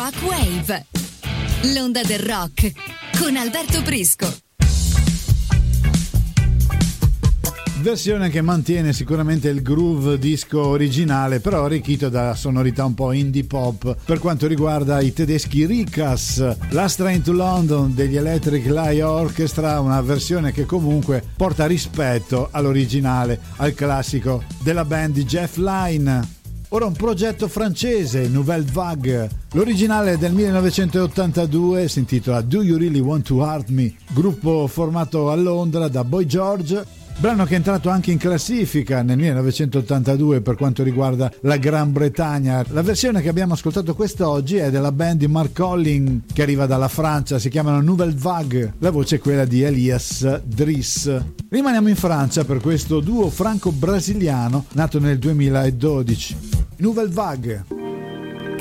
Rock Wave, l'onda del rock con Alberto Prisco. Versione che mantiene sicuramente il groove disco originale, però arricchito da sonorità un po' indie pop per quanto riguarda i tedeschi Rikas. Last Train to London degli Electric Light Orchestra, una versione che comunque porta rispetto all'originale, al classico della band di Jeff Lynne. Ora un progetto francese, Nouvelle Vague. L'originale è del 1982, si intitola Do You Really Want to Hurt Me? Gruppo formato a Londra da Boy George. Brano che è entrato anche in classifica nel 1982 per quanto riguarda la Gran Bretagna. La versione che abbiamo ascoltato quest'oggi è della band di Mark Collin che arriva dalla Francia, si chiamano Nouvelle Vague. La voce è quella di Elias Driss. Rimaniamo in Francia per questo duo franco-brasiliano nato nel 2012. Nouvelle Vague.